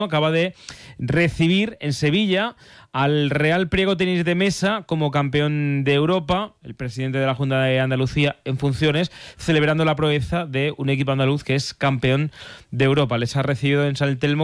acaba de recibir en Sevilla al Real Priego Tenis de Mesa como campeón de Europa, el presidente de la Junta de Andalucía en funciones, celebrando la proeza de un equipo andaluz que es campeón de Europa. Les ha recibido en San Telmo